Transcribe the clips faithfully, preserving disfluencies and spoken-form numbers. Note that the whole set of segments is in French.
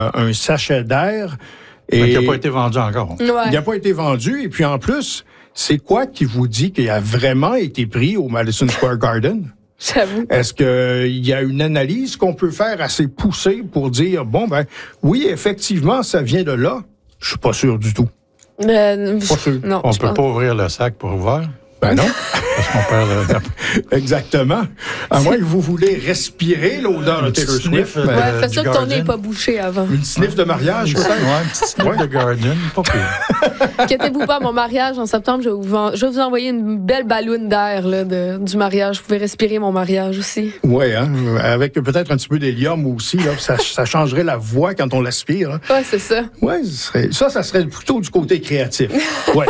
un sachet d'air. Et... qui n'a pas été vendu encore. Ouais. Il n'a pas été vendu. Et puis en plus, c'est quoi qui vous dit qu'il a vraiment été pris au Madison Square Garden? J'avoue. Est-ce qu'il y a une analyse qu'on peut faire assez poussée pour dire, bon, ben, oui, effectivement, ça vient de là? Je suis pas sûr du tout. Euh, pas sûr. Non, On ne peut pense... pas ouvrir le sac pour ouvrir. Ben non. Parce qu'on perd le... Exactement. À moins que vous voulez respirer l'odeur de Taylor Swift. Euh, ouais, fais ça que ton nez Garden. n'est pas bouché avant. Une sniff de mariage, Ouais, peut-être? un petit sniff Ouais. de Garden, pas pire. Inquiétez-vous pas, mon mariage en septembre, je vais vous, en... je vais vous envoyer une belle balloune d'air là, de... du mariage. Vous pouvez respirer mon mariage aussi. Oui, hein? Avec peut-être un petit peu d'hélium aussi. Là, ça, ça changerait la voix quand on l'aspire. Hein. Ouais, c'est ça. Oui, ça, ça serait plutôt du côté créatif. Oui.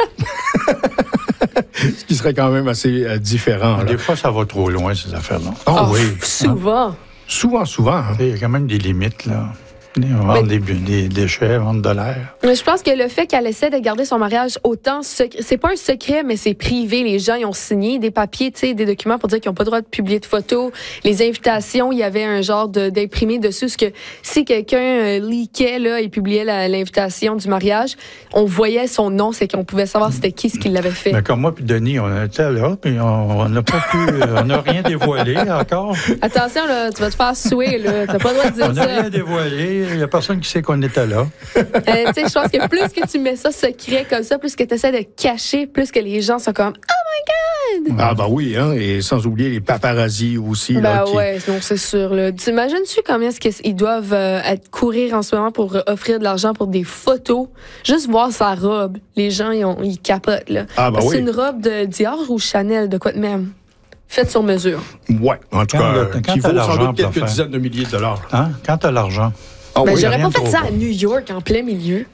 Ce qui serait quand même assez euh, différent. Là. Des fois, ça va trop loin, ces affaires-là. Oh, Oh, oui. souvent. Hein? Souvent, souvent. Hein? Il y a quand même des limites, là. On vend des, des déchets, vendre de l'air. Mais je pense que le fait qu'elle essaie de garder son mariage autant secret, c'est pas un secret, mais c'est privé. Les gens, ils ont signé des papiers, tu sais, des documents pour dire qu'ils n'ont pas le droit de publier de photos. Les invitations, il y avait un genre de, d'imprimé dessus, parce que si quelqu'un euh, leakait, là, et publiait la, l'invitation du mariage, on voyait son nom, c'est qu'on pouvait savoir c'était qui ce qui l'avait fait. Mais comme moi puis Denis, on était là, puis on n'a pas pu, on n'a rien dévoilé encore. Attention, là, tu vas te faire suer, là. T'as pas le droit de dire On ça. n'a rien dévoilé. Il n'y a personne qui sait qu'on était là. Euh, tu sais, je pense que plus que tu mets ça secret comme ça, plus que tu essaies de cacher, plus que les gens sont comme « Oh my God! » Ah ben oui, hein, et sans oublier les paparazzis aussi. Ben là, qui... ouais, non, c'est sûr. Là. T'imagines-tu combien est-ce qu'ils doivent euh, être, courir en ce moment pour euh, offrir de l'argent pour des photos? Juste voir sa robe. Les gens, ils, ont, ils capotent. Là. Ah ben Parce que oui. c'est une robe de Dior ou Chanel, de quoi de même? Faite sur mesure. Ouais, en tout Quand cas, le- euh, quand qui t'as vaut sans l'argent doute quelques pour faire. dizaines de milliers de dollars. Hein? Quand tu as l'argent. Ah Ben, oui, j'aurais rien pas de fait trop ça à bon. New York, en plein milieu.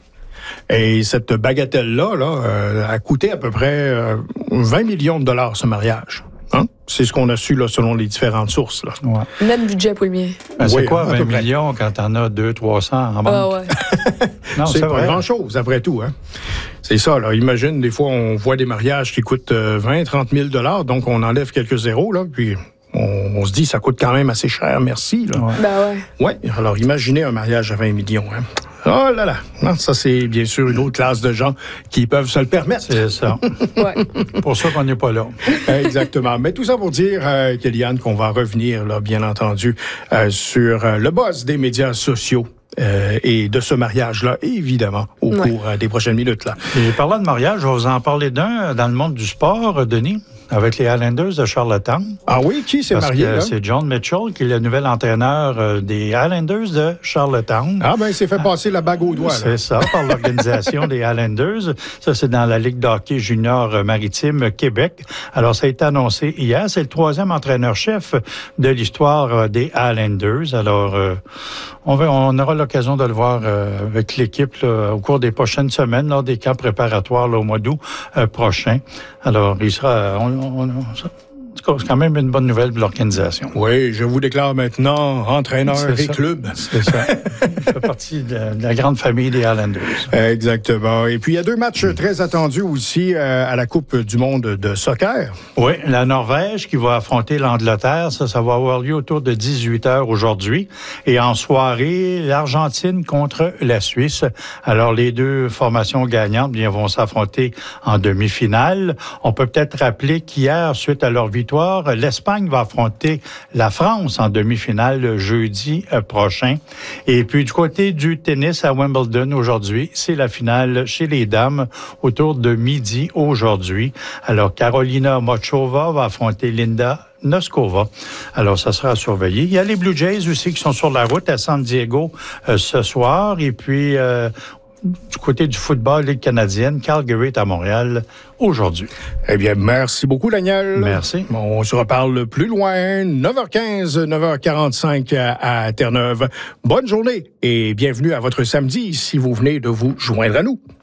Et cette bagatelle-là là, euh, a coûté à peu près euh, vingt millions de dollars, ce mariage. Hein? C'est ce qu'on a su là, selon les différentes sources. Là. Ouais. Même budget pour le mien. Ben, c'est Oui, quoi, à peu vingt près. millions quand t'en as deux, trois cents en banque? Ah ouais. Non, c'est c'est pas vrai. grand-chose, après tout. Hein? C'est ça, là. Imagine, des fois, on voit des mariages qui coûtent euh, vingt, trente mille dollars, donc on enlève quelques zéros, là, puis on, on se dit, ça coûte quand même assez cher, merci. Là. Ouais. Ben ouais. Ouais, alors imaginez un mariage à vingt millions. Hein? Oh là là! Non, ça, c'est bien sûr une autre classe de gens qui peuvent se le permettre. C'est ça. Ouais. Pour ça qu'on n'est pas là. Exactement. Mais tout ça pour dire, euh, Kéliane, qu'on va revenir, là, bien entendu, euh, sur euh, le buzz des médias sociaux euh, et de ce mariage-là, évidemment, au Ouais. cours euh, des prochaines minutes. Là. Et parlant de mariage, je vais vous en parler d'un dans le monde du sport, Denis, avec les Highlanders de Charlottetown. Ah oui? Qui s'est Parce marié, que là? c'est John Mitchell qui est le nouvel entraîneur euh, des Highlanders de Charlottetown. Ah ben, il s'est fait passer la bague au doigt. Là. C'est ça, par l'organisation des Highlanders. Ça, c'est dans la Ligue de hockey junior maritime Québec. Alors, ça a été annoncé hier. C'est le troisième entraîneur-chef de l'histoire euh, des Highlanders. Alors, euh, on, va, on aura l'occasion de le voir euh, avec l'équipe là, au cours des prochaines semaines, lors des camps préparatoires là, au mois d'août euh, prochain. Alors, il sera... On, on, on, ça, c'est quand même une bonne nouvelle pour l'organisation. Oui, je vous déclare maintenant entraîneur C'est et ça. club. C'est ça. Il fait partie de la, de la grande famille des Highlanders. Exactement. Et puis, il y a deux matchs très attendus aussi euh, à la Coupe du monde de soccer. Oui, la Norvège qui va affronter l'Angleterre, ça, ça va avoir lieu autour de dix-huit heures aujourd'hui. Et en soirée, l'Argentine contre la Suisse. Alors, les deux formations gagnantes bien, vont s'affronter en demi-finale. On peut peut-être rappeler qu'hier, suite à leur victoire, l'Espagne va affronter la France en demi-finale le jeudi prochain. Et puis, du côté du tennis à Wimbledon aujourd'hui, c'est la finale chez les dames autour de midi aujourd'hui. Alors, Carolina Mochova va affronter Linda Noskova. Alors, ça sera à surveiller. Il y a les Blue Jays aussi qui sont sur la route à San Diego euh, ce soir. Et puis, euh, du côté du football, Ligue canadienne, Calgary est à Montréal aujourd'hui. Eh bien, merci beaucoup, Daniel. Merci. On se reparle plus loin, neuf heures quinze, neuf heures quarante-cinq à, à Terre-Neuve. Bonne journée et bienvenue à votre samedi si vous venez de vous joindre à nous.